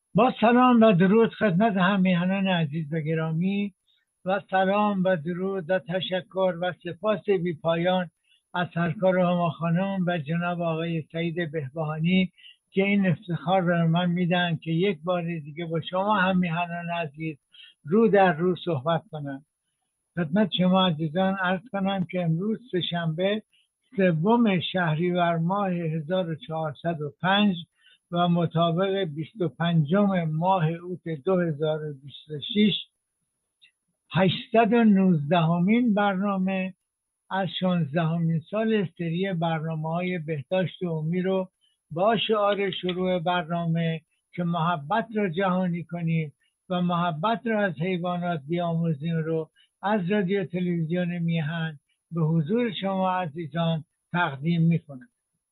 با سلام و درود خدمت همیهنان عزیز و گرامی، و سلام و درود و تشکر و سپاس بی پایان از سرکار هما خانم و جناب آقای سعید بهبهانی که این افتخار رو من میدن که یک بار دیگه با شما همیهنان عزیز رو در رو صحبت کنم. خدمت شما عزیزان عرض کنم که امروز سه‌شنبه 3 شهریور ماه 1405 و مطابق 25 ماه اوت 2026 819مین برنامه از 16مین سال سری برنامه‌های بهداشت عمومی رو با شعار شروع برنامه که محبت را جهانی کنیم و محبت را از حیوانات بیاموزیم رو از رادیو تلویزیون میهن به حضور شما عزیزان تقدیم میکنم.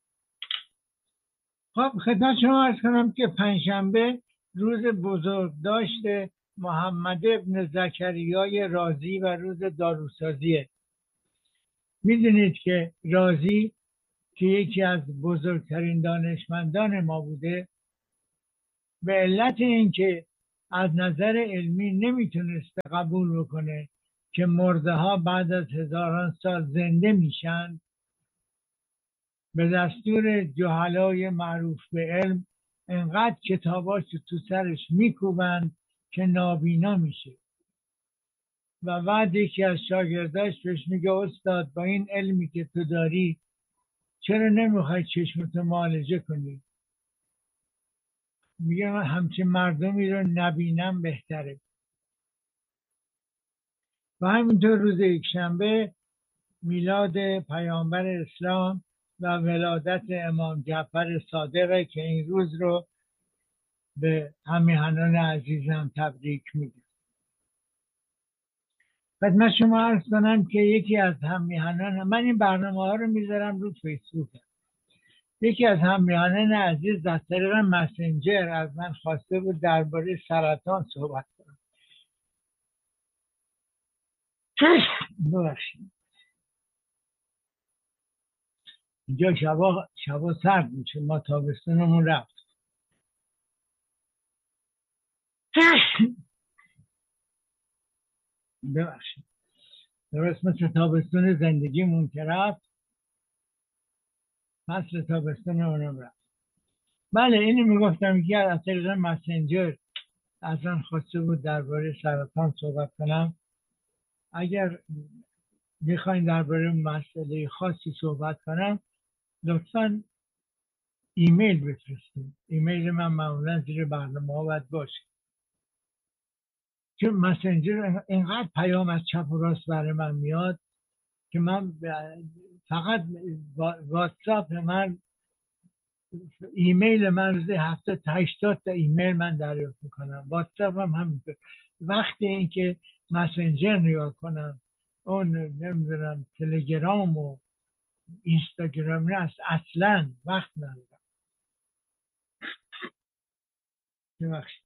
خب خدمت شما عرض کنم که پنجشنبه روز بزرگداشت محمد ابن زکریای رازی و روز داروسازیه. میدونید که رازی که یکی از بزرگترین دانشمندان ما بوده، به علت اینکه از نظر علمی نمیتونسته قبول بکنه که مرده ها بعد از هزاران سال زنده میشن، به دستور جهلای معروف به علم انقدر کتاباش تو سرش میکوبند که نابینا میشه. و بعد یکی از شاگرداش بهش میگه استاد با این علمی که تو داری چرا نمیخوای چشمتو معالجه کنی؟ میگه من همچین مردمی رو نبینم بهتره. و همینطور روز یکشنبه میلاد پیامبر اسلام و ولادت امام جعفر صادقه که این روز رو به همیهنان عزیزم تبریک میگم. خدمت شما عرض کنم که یکی از همیهنان، من این برنامه ها رو میذارم رو فیسبوک، یکی از همیهنان عزیز از طریق مسنجر از من خواسته بود درباره سرطان صحبت کنم. ببخشید اینجا شبا سرد میشه، ما تابستونمون رفت. ببخشید درست مثل تابستون زندگیمون که رفت، مثل تابستونمون رفت. بله اینو میگفتم که از طریق مسنجر از من خواسته بود درباره سرطان صحبت کنم. اگر میخواین درباره مسئله خاصی صحبت کنم لطفا ایمیل بفرستید. ایمیل من معمولا زیر برنامه ها باید باشه، چون مسنجر اینقدر پیام از چپ و راست برای من میاد که من فقط واتساپ من، ایمیل من روزی 70-80 تا ایمیل من دریافت میکنم. واتساپ هم همینطور. وقتی اینکه مسنجر نگاه کنم، اون نمیدونم تلگرام و اینستاگرام نه، اصلا وقت ندارم. ببخشید.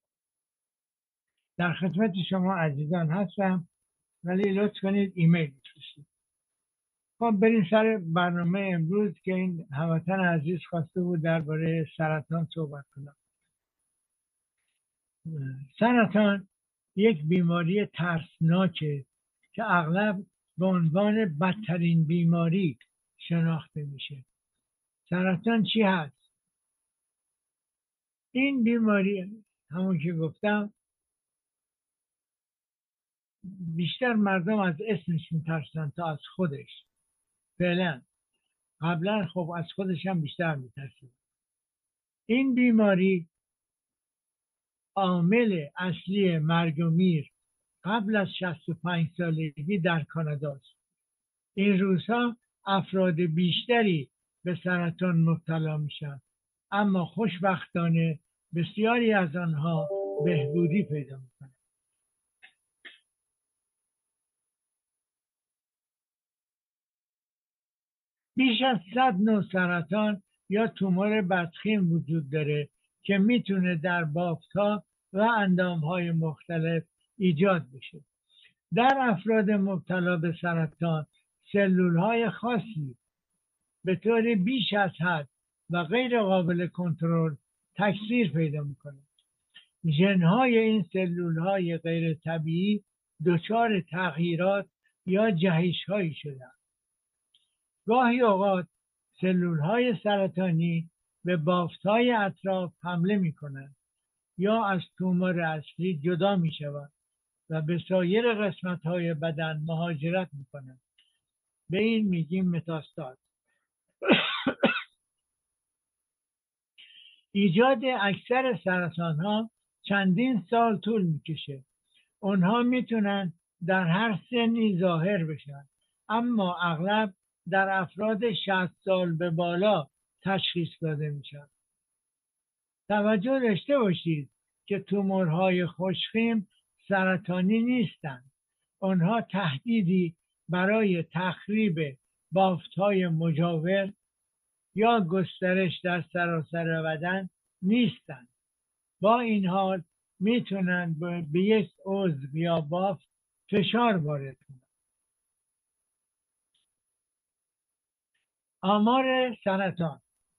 در خدمت شما عزیزان هستم، ولی لطف کنید ایمیل بفرستید. خب بریم سر برنامه امروز که این هموطن عزیز خواسته بود درباره سرطان صحبت کنم. سرطان یک بیماری ترسناکه که اغلب به عنوان بدترین بیماری شناخته میشه. سرطان چی هست؟ این بیماری همون که گفتم بیشتر مردم از اسمش میترسن تا از خودش. فعلا قبلا خب از خودش هم بیشتر میترسن. این بیماری عامل اصلی مرگ و میر قبل از 65 سالگی در کانادا است. این روزها افراد بیشتری به سرطان مبتلا میشن، اما خوشبختانه بسیاری از آنها بهبودی پیدا میکنن. بیش از 100 نوع سرطان یا تومور بدخیم وجود داره که میتونه در بافت‌ها و اندام‌های مختلف ایجاد بشه. در افراد مبتلا به سرطان سلول‌های خاصی به طور بیش از حد و غیر قابل کنترل تکثیر پیدا میکنه. ژن‌های این سلول‌های غیر طبیعی دچار تغییرات یا جهش‌هایی شدند. گاهی اوقات سلول‌های سرطانی به بافت‌های اطراف حمله می‌کنند یا از تومور اصلی جدا می‌شوند و به سایر قسمت‌های بدن مهاجرت می‌کنند. به این میگیم متاستاز. ایجاد اکثر سرطان‌ها چندین سال طول می‌کشه. اونها میتونن در هر سنی ظاهر بشن، اما اغلب در افراد 60 سال به بالا تشخیص داده میشن. توجه داشته باشید که تومورهای خوشخیم سرطانی نیستند. آنها تهدیدی برای تخریب بافت‌های مجاور یا گسترش در سراسر بدن نیستند. با این حال میتونن به یک عضو یا بافت فشار وارد کنند. آمار سرطان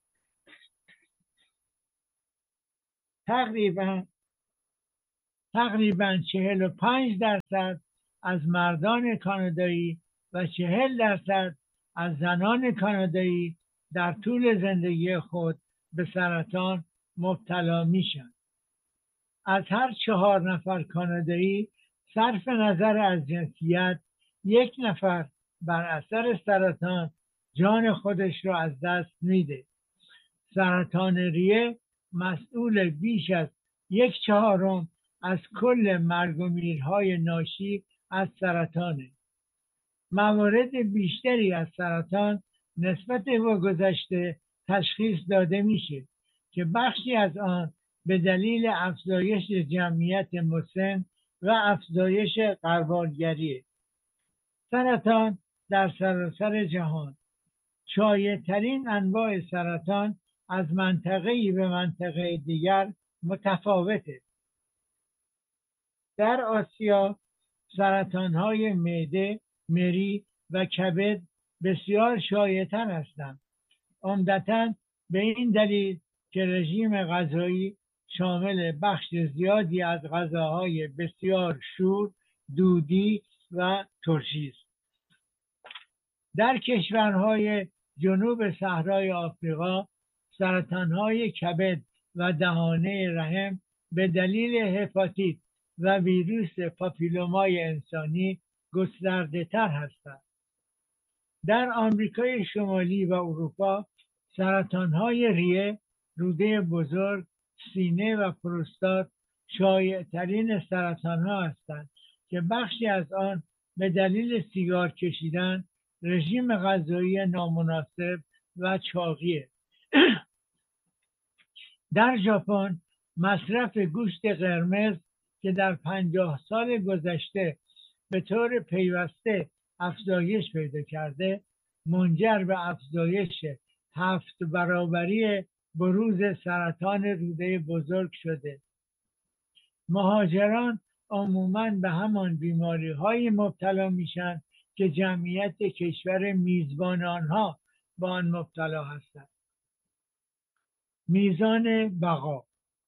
تقریبا 45% از مردان کانادایی و 40% از زنان کانادایی در طول زندگی خود به سرطان مبتلا میشن. از هر 4 نفر کانادایی صرف نظر از جنسیت 1 نفر بر اثر سرطان جان خودش را از دست میده. سرطان ریه مسئول بیش از 1/4 از کل مرگ و میرهای ناشی از سرطانه. موارد بیشتری از سرطان نسبت به گذشته تشخیص داده میشه که بخشی از آن به دلیل افزایش جمعیت مسن و افزایش غربالگریه. سرطان در سراسر جهان شایع‌ترین انواع سرطان از منطقه‌ای به منطقه دیگر متفاوته. در آسیا سرطان‌های معده، مری و کبد بسیار شایع‌تر هستند. عمدتاً به این دلیل که رژیم غذایی شامل بخش زیادی از غذاهای بسیار شور، دودی و ترشی است. در کشورهای جنوب صحرای آفریقا سرطان‌های کبد و دهانه رحم به دلیل هپاتیت و ویروس پاپیلومای انسانی گسترده تر هستند. در آمریکای شمالی و اروپا سرطان‌های ریه، روده بزرگ، سینه و پروستات شایع‌ترین سرطان‌ها هستند که بخشی از آن به دلیل سیگار کشیدن، رژیم غذایی نامناسب و چاقیه. در ژاپن مصرف گوشت قرمز که در 50 سال گذشته به طور پیوسته افزایش پیدا کرده، منجر به افزایش 7 برابری بروز سرطان روده بزرگ شده. مهاجران عموماً به همان بیماری های مبتلا میشن که جمعیت کشور میزبان آنها با آن مبتلا هستند. میزان بقا.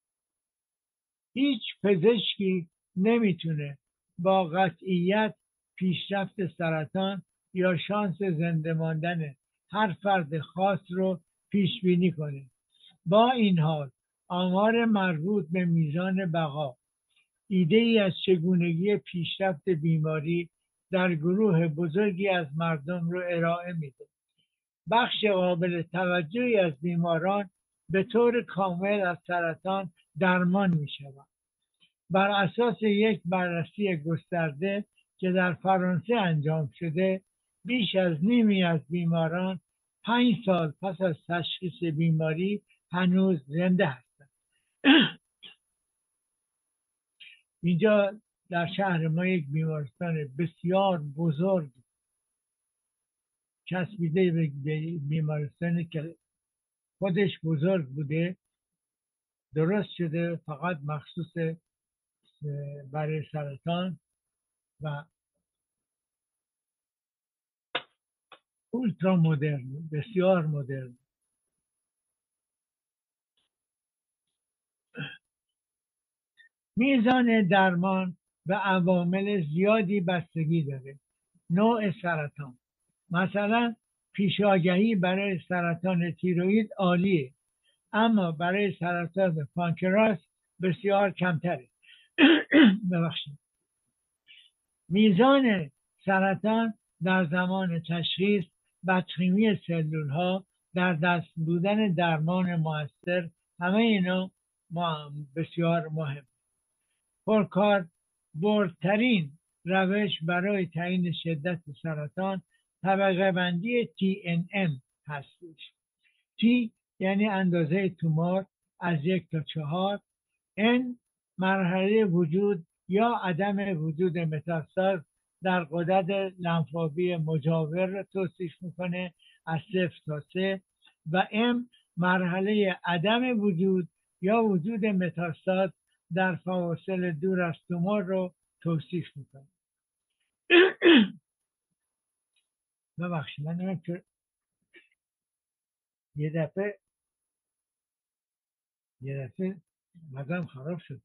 هیچ پزشکی نمیتونه با قطعیت پیشرفت سرطان یا شانس زنده ماندن هر فرد خاص رو پیش بینی کنه. با این حال آمار مربوط به میزان بقا ایده ای از چگونگی پیشرفت بیماری در گروه بزرگی از مردم رو ارائه میده. بخش قابل توجهی از بیماران به طور کامل از سرطان درمان میشوند. بر اساس یک بررسی گسترده که در فرانسه انجام شده، بیش از نیمی از بیماران 5 سال پس از تشخیص بیماری هنوز زنده هستند. اینجا در شهر ما یک بیمارستان بسیار بزرگ چسبیده به بیمارستانی که خودش بزرگ بوده درست شده، فقط مخصوص برای سرطان و اولترا مدرن، بسیار مدرن. میزان درمان به عوامل زیادی بستگی داره. نوع سرطان، مثلا پیشاگهی برای سرطان تیروئید عالیه، اما برای سرطان پانکراس بسیار کمتره. ببخشید. میزان سرطان در زمان تشخیص، بدشیمی سلول ها، در دست بودن درمان موثر، همه اینا بسیار مهم. پرکار بردترین روش برای تعیین شدت سرطان طبقه بندی TNM هستش. T یعنی اندازه تومور از 1 تا 4، N مرحله وجود یا عدم وجود متاستاز در غدد لنفاوی مجاور را توصیف میکنه از 0 تا 3 و M مرحله عدم وجود یا وجود متاستاز در فواصل دور از تومور رو توصیف میکنه. ببخشید من یه دفعه مدام خراب شد.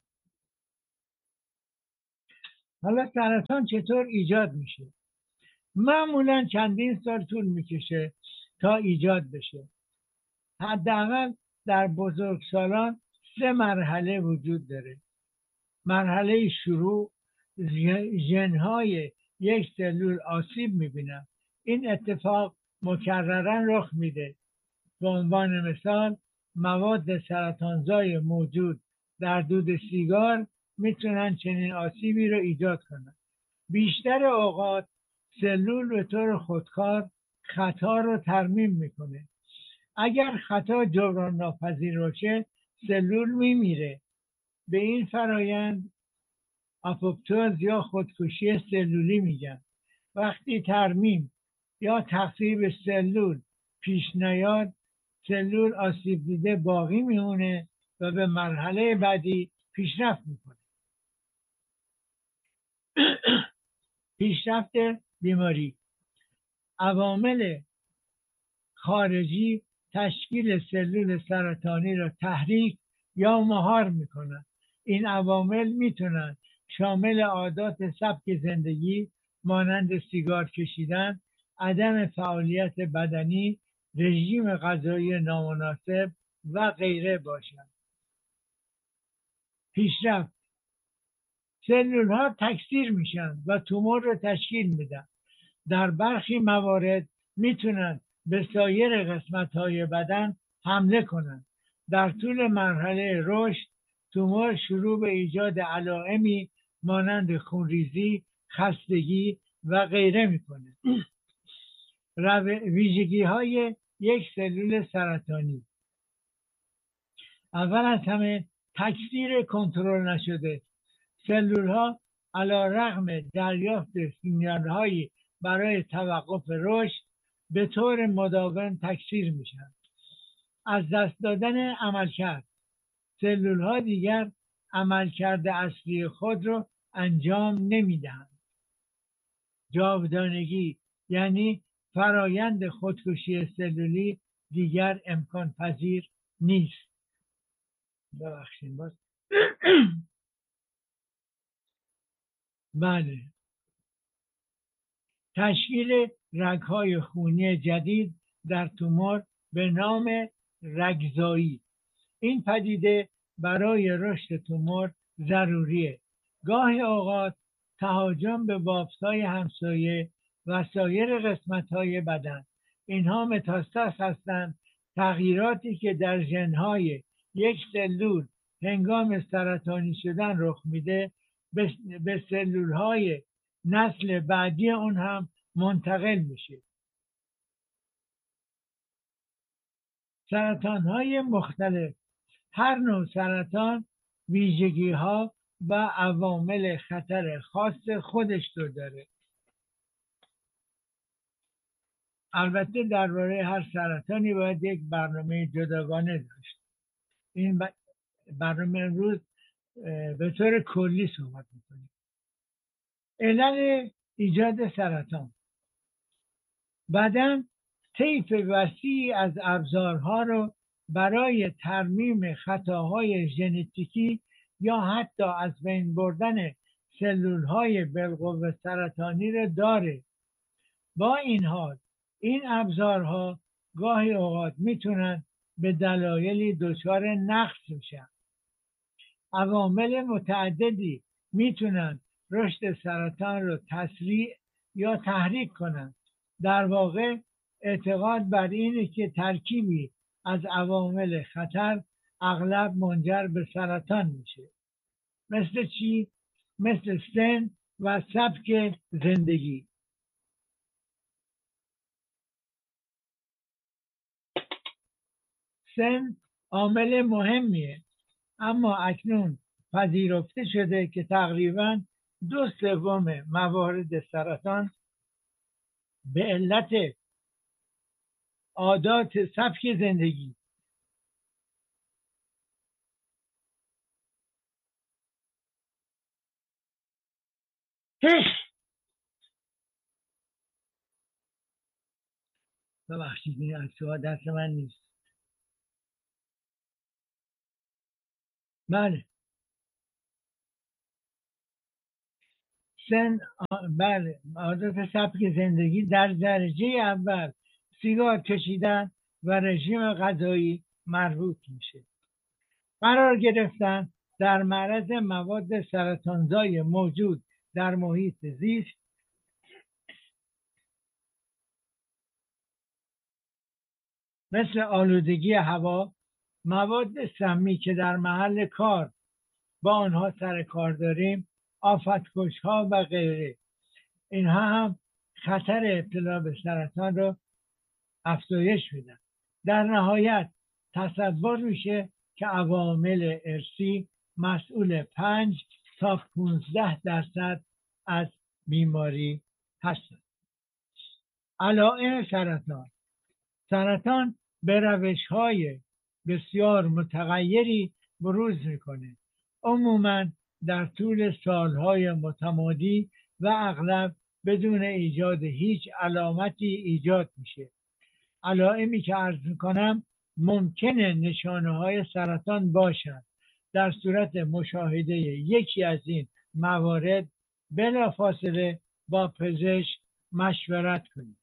حالا سرطان چطور ایجاد میشه؟ معمولا چندین سال طول میکشه تا ایجاد بشه. حداقل در بزرگسالان 3 مرحله وجود داره. مرحله شروع، ژن‌های یک سلول آسیب میبینن. این اتفاق مکررن رخ میده. به عنوان مثال مواد سرطانزای موجود در دود سیگار میتونن چنین آسیبی رو ایجاد کنن. بیشتر اوقات سلول به طور خودکار خطا رو ترمیم میکنه. اگر خطا جبران ناپذیر باشه سلول میمیره. به این فرایند آپوپتوز یا خودکشی سلولی میگن. وقتی ترمیم یا تخریب سلول پیش نیاد، سلول آسیب دیده باقی میمونه و به مرحله بعدی پیشرفت میکنه. پیشرفت بیماری، عوامل خارجی تشکیل سلول سرطانی را تحریک یا مهار میکنن. این عوامل میتونن شامل عادات سبک زندگی مانند سیگار کشیدن، عدم فعالیت بدنی، رژیم غذایی نامناسب و غیره باشند. پیشرفت، سلول ها تکثیر میشن و تومور رو تشکیل میدن. در برخی موارد میتونن به سایر قسمت های بدن حمله کنن. در طول مرحله رشد تومور شروع به ایجاد علائمی مانند خونریزی، خستگی و غیره میکنه. ویژگی های یک سلول سرطانی، اول از همه تکثیر کنترل نشده. سلول ها علیرغم دریافت سیگنال هایی برای توقف رشد به طور مداوم تکثیر میشن. از دست دادن عملکرد، سلول ها دیگر عملکرد اصلی خود رو انجام نمیدهند. جاودانگی یعنی فرایند خودکشی سلولی دیگر امکان پذیر نیست. ببخشید باز. بله، تشکیل رگ‌های خونی جدید در تومور به نام رگزایی. این پدیده برای رشد تومور ضروریه. گاهی اوقات تهاجم به بافت‌های همسایه و سایر قسمت‌های بدن، اینها متاستاز هستند. تغییراتی که در ژن‌های یک سلول هنگام سرطانی شدن رخ میده به سلول‌های نسل بعدی اون هم منتقل میشه. سرطان‌های مختلف، هر نوع سرطان ویژگی‌ها و عوامل خطر خاص خودش رو داره. البته درباره هر سرطانی باید یک برنامه جداگانه داشت. این برنامه امروز به طور کلی صحبت میکنیم. علل ایجاد سرطان، بدن طیف وسیعی از ابزارها رو برای ترمیم خطاهای ژنتیکی یا حتی از بین بردن سلول های بالقوه سرطانی را داره. با این حال این ابزارها گاهی اوقات میتونن به دلایلی دچار نقص بشن. عوامل متعددی میتونن رشد سرطان رو تسریع یا تحریک کنن. در واقع اعتقاد بر اینه که ترکیبی از عوامل خطر اغلب منجر به سرطان میشه. مثل چی؟ مثل سن و سبک زندگی. سن عامل مهمیه، اما اکنون پذیرفته شده که تقریباً 2/3 موارد سرطان به علت عادات سبک زندگی ببخشید این عکس‌ها دست من نیست. بله سن بله عادات سبک زندگی در درجه اول سیگار کشیدن و رژیم غذایی مربوط میشه. قرار گرفتن در معرض مواد سرطانزای موجود در محیط زیست مثل آلودگی هوا، مواد سمی که در محل کار با آنها سر کار داریم، آفت‌کش‌ها و غیره. اینها هم خطر ابتلا به سرطان رو افزایش میدن. در نهایت تصور میشه که عوامل ارثی مسئول 5 تا 15% از بیماری هستند. علائم سرطان به روش‌های بسیار متغیری بروز میکنه. عموماً در طول سالهای متمادی و اغلب بدون ایجاد هیچ علامتی ایجاد میشه. علائمی که عرض میکنم ممکنه نشانه های سرطان باشند. در صورت مشاهده یکی از این موارد بلافاصله با پزشک مشورت کنید.